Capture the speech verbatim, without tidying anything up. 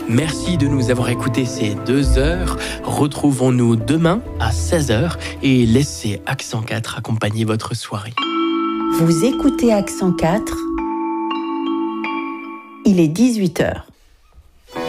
Merci de nous avoir écoutés ces deux heures. Retrouvons-nous demain à seize heures et laissez Accent quatre accompagner votre soirée. Vous écoutez Accent quatre, il est dix-huit heures.